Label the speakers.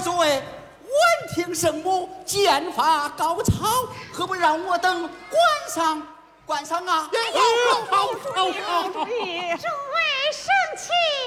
Speaker 1: 诸位闻听圣母剑法高超，何不让我等观赏啊？
Speaker 2: 诸位生气。